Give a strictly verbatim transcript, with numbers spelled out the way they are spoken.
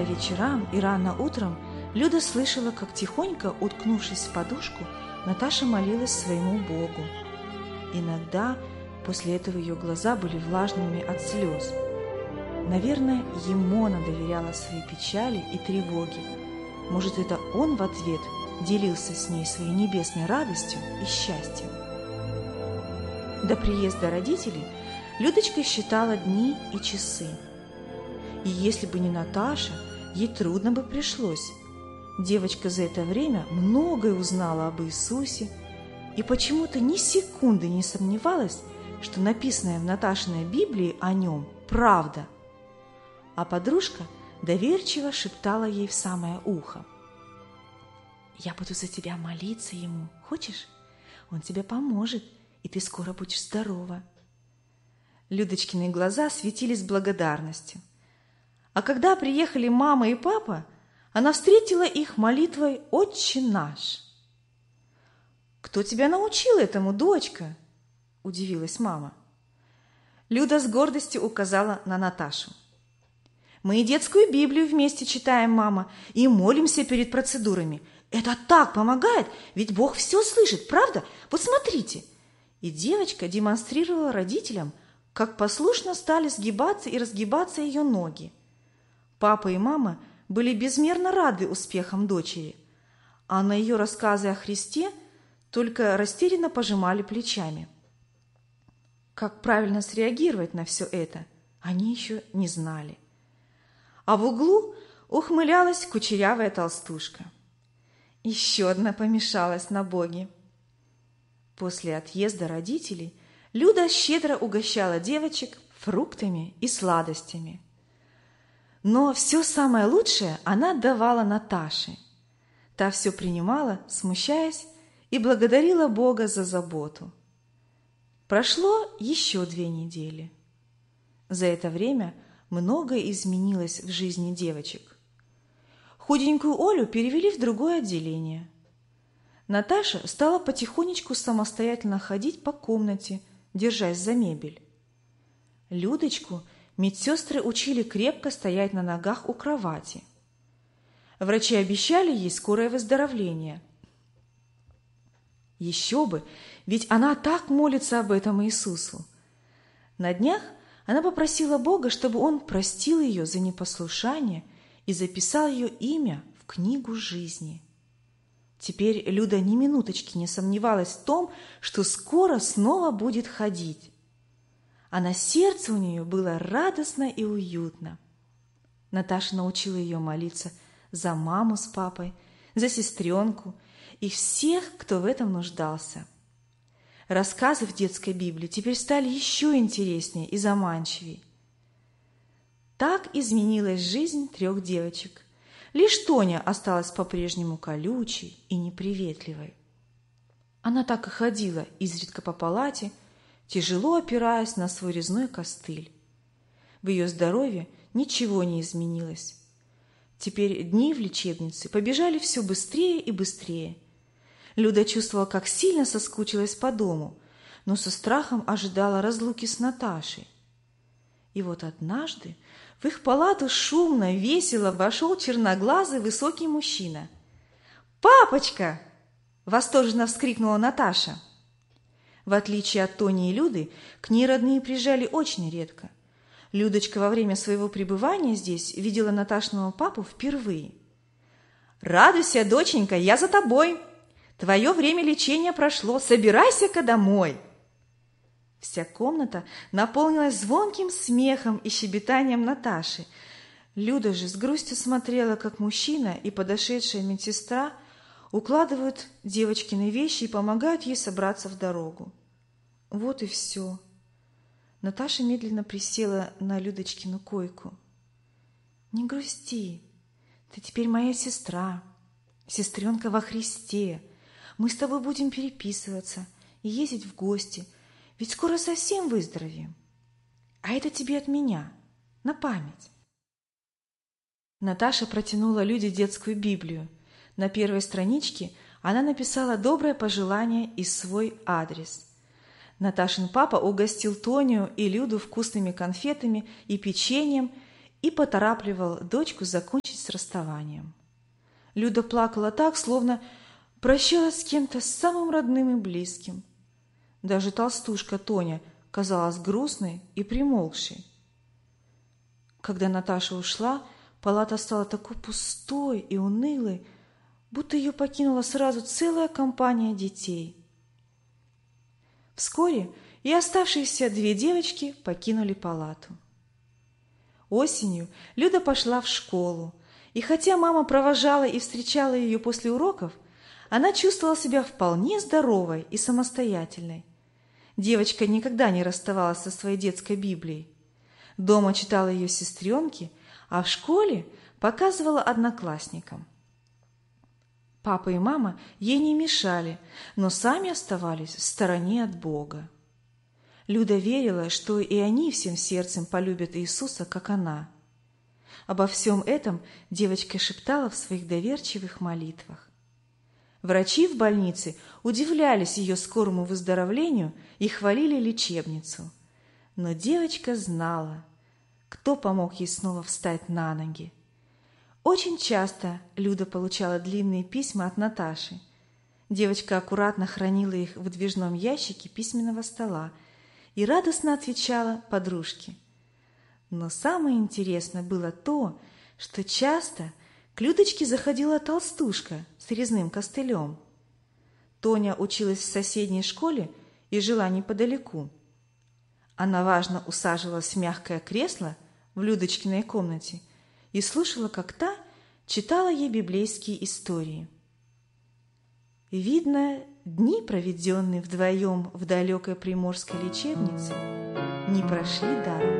По вечерам и рано утром Люда слышала, как тихонько, уткнувшись в подушку, Наташа молилась своему Богу. Иногда после этого ее глаза были влажными от слез. Наверное, ему она доверяла свои печали и тревоги. Может, это он в ответ делился с ней своей небесной радостью и счастьем. До приезда родителей Людочка считала дни и часы. И если бы не Наташа, ей трудно бы пришлось. Девочка за это время многое узнала об Иисусе и почему-то ни секунды не сомневалась, что написанное в Наташиной Библии о нем правда. А подружка доверчиво шептала ей в самое ухо: «Я буду за тебя молиться ему, хочешь? Он тебе поможет, и ты скоро будешь здорова». Людочкины глаза светились благодарностью. А когда приехали мама и папа, она встретила их молитвой «Отче наш». «Кто тебя научил этому, дочка?» – удивилась мама. Люда с гордостью указала на Наташу. «Мы и детскую Библию вместе читаем, мама, и молимся перед процедурами. Это так помогает, ведь Бог все слышит, правда? Вот смотрите!» И девочка демонстрировала родителям, как послушно стали сгибаться и разгибаться ее ноги. Папа и мама были безмерно рады успехам дочери, а на ее рассказы о Христе только растерянно пожимали плечами. Как правильно среагировать на все это, они еще не знали. А в углу ухмылялась кучерявая толстушка. Еще одна помешалась на Боге. После отъезда родителей Люда щедро угощала девочек фруктами и сладостями. Но все самое лучшее она давала Наташе. Та все принимала, смущаясь, и благодарила Бога за заботу. Прошло еще две недели. За это время многое изменилось в жизни девочек. Худенькую Олю перевели в другое отделение. Наташа стала потихонечку самостоятельно ходить по комнате, держась за мебель. Людочку медсестры учили крепко стоять на ногах у кровати. Врачи обещали ей скорое выздоровление. Еще бы, ведь она так молится об этом Иисусу. На днях она попросила Бога, чтобы Он простил ее за непослушание и записал ее имя в книгу жизни. Теперь Люда ни минуточки не сомневалась в том, что скоро снова будет ходить. А на сердце у нее было радостно и уютно. Наташа научила ее молиться за маму с папой, за сестренку и всех, кто в этом нуждался. Рассказы в детской Библии теперь стали еще интереснее и заманчивее. Так изменилась жизнь трех девочек. Лишь Тоня осталась по-прежнему колючей и неприветливой. Она так и ходила изредка по палате, тяжело опираясь на свой резной костыль. В ее здоровье ничего не изменилось. Теперь дни в лечебнице побежали все быстрее и быстрее. Люда чувствовала, как сильно соскучилась по дому, но со страхом ожидала разлуки с Наташей. И вот однажды в их палату шумно, весело вошел черноглазый высокий мужчина. «Папочка!» – восторженно вскрикнула Наташа. В отличие от Тони и Люды, к ней родные приезжали очень редко. Людочка во время своего пребывания здесь видела Наташиного папу впервые. «Радуйся, доченька, я за тобой! Твое время лечения прошло, собирайся-ка домой!» Вся комната наполнилась звонким смехом и щебетанием Наташи. Люда же с грустью смотрела, как мужчина и подошедшая медсестра укладывают девочкины вещи и помогают ей собраться в дорогу. Вот и все. Наташа медленно присела на Людочкину койку. «Не грусти, ты теперь моя сестра, сестренка во Христе. Мы с тобой будем переписываться и ездить в гости, ведь скоро совсем выздоровеем. А это тебе от меня, на память». Наташа протянула Люде детскую Библию. На первой страничке она написала доброе пожелание и свой адрес. Наташин папа угостил Тоню и Люду вкусными конфетами и печеньем и поторапливал дочку закончить расставанием. Люда плакала так, словно прощалась с кем-то самым родным и близким. Даже толстушка Тоня казалась грустной и примолкшей. Когда Наташа ушла, палата стала такой пустой и унылой, будто ее покинула сразу целая компания детей. Вскоре и оставшиеся две девочки покинули палату. Осенью Люда пошла в школу, и хотя мама провожала и встречала ее после уроков, она чувствовала себя вполне здоровой и самостоятельной. Девочка никогда не расставалась со своей детской Библией. Дома читала ее сестренке, а в школе показывала одноклассникам. Папа и мама ей не мешали, но сами оставались в стороне от Бога. Люда верила, что и они всем сердцем полюбят Иисуса, как она. Обо всем этом девочка шептала в своих доверчивых молитвах. Врачи в больнице удивлялись ее скорому выздоровлению и хвалили лечебницу. Но девочка знала, кто помог ей снова встать на ноги. Очень часто Люда получала длинные письма от Наташи. Девочка аккуратно хранила их в выдвижном ящике письменного стола и радостно отвечала подружке. Но самое интересное было то, что часто к Людочке заходила толстушка с резным костылем. Тоня училась в соседней школе и жила неподалеку. Она важно усаживалась в мягкое кресло в Людочкиной комнате и слушала, как та читала ей библейские истории. Видно, дни, проведенные вдвоем в далекой приморской лечебнице, не прошли даром.